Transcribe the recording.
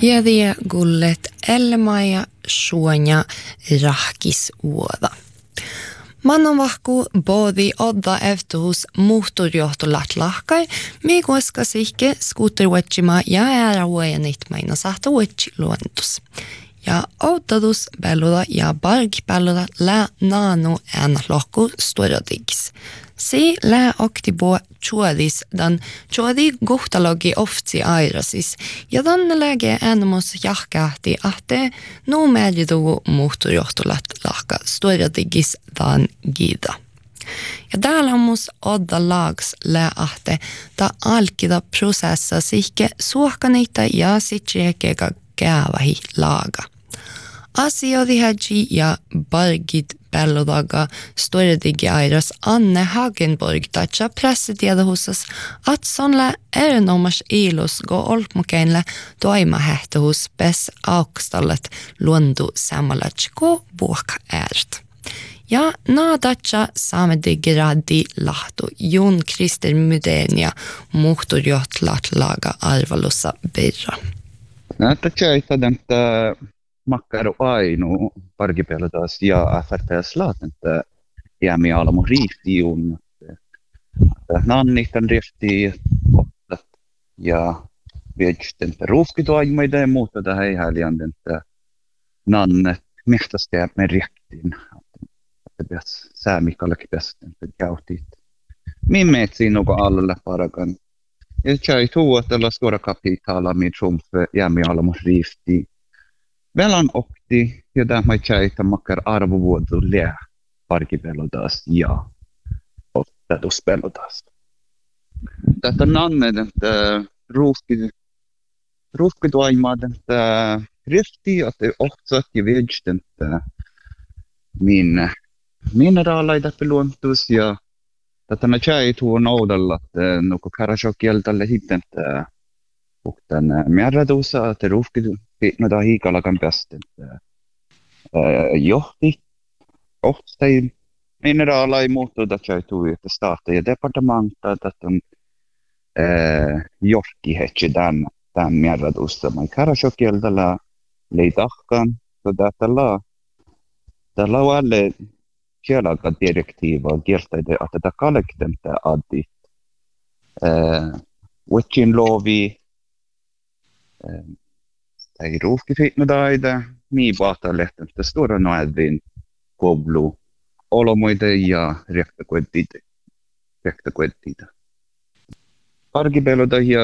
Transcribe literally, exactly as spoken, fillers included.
Jädiä gullet elmaja suonia rahkis uoda. Mannonvahku bodi odda eftuhus muhturjohtolat lahkai, mi koska sihke skuterwetchima ja äära uojanit maina sahta wetchi luontus. Ja ottadus belluda ja bargpelluda lä nanu en lohku storadigis. Si lä oktibo chuodis dan chuodi guhtalogi oftsi airasis ja dan läge enmus jahkahti ahte nu merjidu muhturjohtolat lahka storadigis dan gida. Ja täällä on mus odda lags lä ahte ta alkida prosessa sihke suohkanita ja sitsiekega käyvähi laaga. Asioidi häji ja bargit pellodaga storadigi airas Anne Hagenborg tacha pressetieda hosas att sonla erinomas ilos go olkmokeinle toima hähtehus bes aukstallet luondu samalachko vuokka äärt. Ja naadacha saamedigradi lahtu Jon Krister Mydenia muhturjohtlat laga arvalussa birra. Näyttää että makkaru ainu parkipelatas ja F R P S-laat, että jäämi alamu riiftiun. Nannihtan riifti ottat ja viedjisten ruufkituaimaida ja muuta tähän ei häliän, että nannet mehtästä jäämme riiftiin. Että pitäisi säämikallekin tästä, että käytiin. Min metsiin onko alle parakan. Ja tjäi tuu, että la skora kapitala min trumfe jäämi alamu riiftiin. Velan okti, ja tämä tjäitä makkar arvovuodu lää parkipelotas ja ottatuspelotas. Tätä nannet, että ruuhkituaimaat, että rifti, että ohtsat ja viedjten, että min mineraaleita peluontus ja tätä mä tjäitu on oudella, että nuku karashokieltalle hitten, että uktan määrätuussa, että ruuhkitu no da hiikalakan bäst johti ohtai mineraala ei muuttu da käytu että starta ja departamenta että on jorki hetki tämän tämän määrätuussa mai karashokieltalla leitahkan tätä tällä tällä alle kielaka direktiiva kieltäide että tätä kalektentä addi witchin lovi ei ruuhkifitnodaida, mii vaatalehtän, että stora noedvin koblu olomoide ja rektakoettida. Rektakoettida. Parkipeloda ja